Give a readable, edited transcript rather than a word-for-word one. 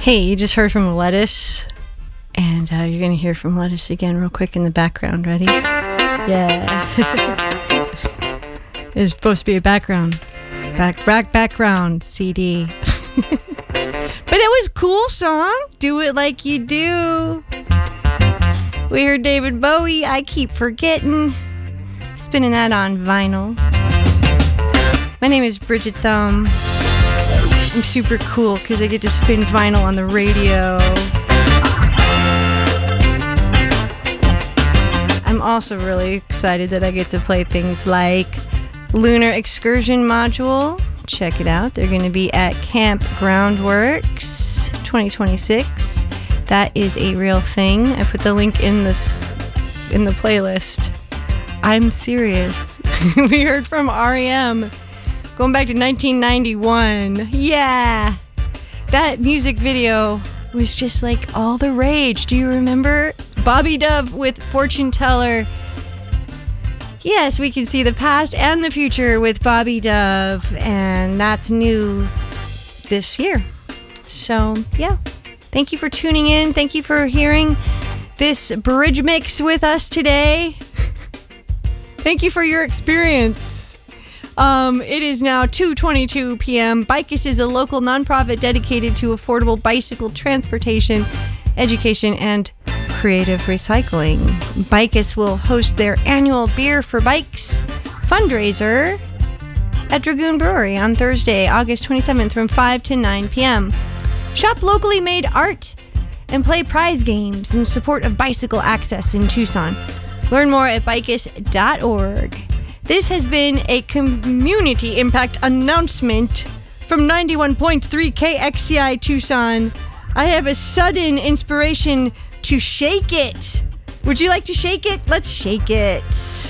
Hey, you just heard from Lettuce, and you're going to hear from Lettuce again real quick in the background. Ready? Yeah. It's supposed to be a background CD. But it was a cool song. Do It Like You Do. We heard David Bowie, I Keep Forgetting. Spinning that on vinyl. My name is Bridget Thumb. I'm super cool because I get to spin vinyl on the radio. I'm also really excited that I get to play things like Lunar Excursion Module. Check it out. They're going to be at Camp Groundworks 2026. That is a real thing. I put the link in the playlist. I'm serious. We heard from R.E.M. going back to 1991. Yeah. That music video was just like all the rage. Do you remember? Bobby Dove with Fortune Teller. Yes, we can see the past and the future with Bobby Dove, and that's new this year. So, yeah. Thank you for tuning in. Thank you for hearing this bridge mix with us today. Thank you for your experience. It is now 2:22 p.m. Bicus is a local nonprofit dedicated to affordable bicycle transportation, education, and creative recycling. Bicus will host their annual Beer for Bikes fundraiser at Dragoon Brewery on Thursday, August 27th from 5 to 9 p.m. Shop locally made art and play prize games in support of bicycle access in Tucson. Learn more at bicus.org. This has been a community impact announcement from 91.3 KXCI Tucson. I have a sudden inspiration to shake it. Would you like to shake it? Let's shake it.